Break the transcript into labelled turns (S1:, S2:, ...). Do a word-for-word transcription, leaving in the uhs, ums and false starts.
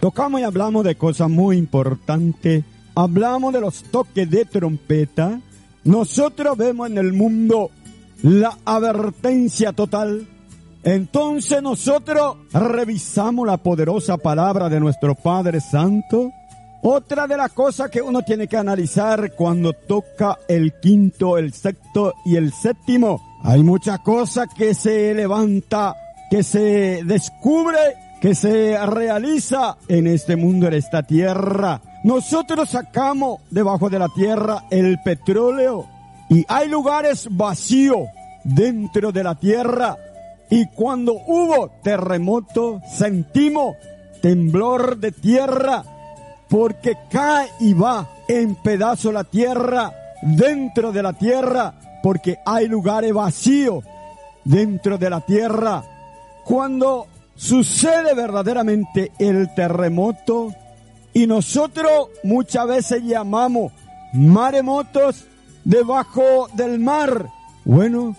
S1: Tocamos y hablamos de cosas muy importantes. Hablamos de los toques de trompeta. Nosotros vemos en el mundo la advertencia total. Entonces nosotros revisamos la poderosa palabra de nuestro Padre Santo. Otra de las cosas que uno tiene que analizar cuando toca el quinto, el sexto y el séptimo. Hay muchas cosas que se levanta, que se descubre, que se realiza en este mundo, en esta tierra. Nosotros sacamos debajo de la tierra el petróleo y hay lugares vacíos dentro de la tierra. Y cuando hubo terremoto, sentimos temblor de tierra, porque cae y va en pedazos la tierra, dentro de la tierra, porque hay lugares vacíos dentro de la tierra. Cuando sucede verdaderamente el terremoto, y nosotros muchas veces llamamos maremotos debajo del mar, bueno,